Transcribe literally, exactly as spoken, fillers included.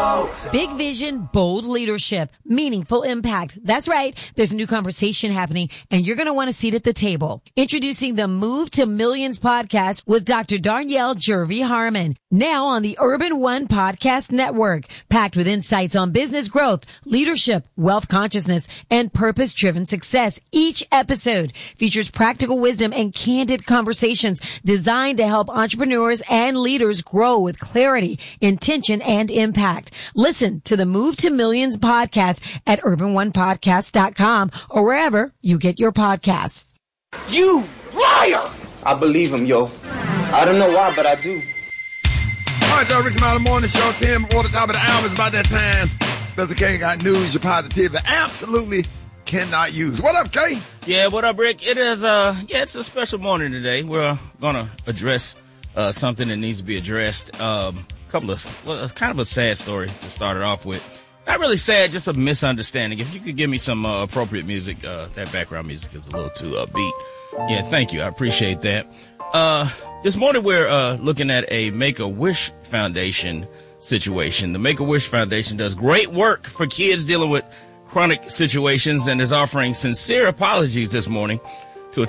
Big vision, bold leadership, meaningful impact. That's right. There's a new conversation happening, and you're going to want a seat at the table. Introducing the Move to Millions podcast with Doctor Darnyelle Jervey Harmon. Now on the Urban One Podcast Network. Packed with insights on business growth, leadership, wealth consciousness, and purpose-driven success. Each episode features practical wisdom and candid conversations designed to help entrepreneurs and leaders grow with clarity, intention, and impact. Listen to the Move to Millions podcast at urban one podcast dot com or wherever you get your podcasts. You liar! I believe him, yo. I don't know why, but I do. All right, y'all, Ricky Mountain Morning Show, ten before the top of the hour. It's about that time. Spencer K got news you're positive that absolutely cannot use. What up, Kay? Yeah, what up, Rick? It is, uh, yeah, it's a special morning today. We're going to address uh, something that needs to be addressed. Um, a couple of, well, it's kind of a sad story to start it off with. Not really sad, just a misunderstanding. If you could give me some uh, appropriate music, uh, that background music is a little too upbeat. Yeah, thank you. I appreciate that. Uh, this morning we're uh, looking at a Make-A-Wish Foundation situation. The Make-A-Wish Foundation does great work for kids dealing with chronic situations and is offering sincere apologies this morning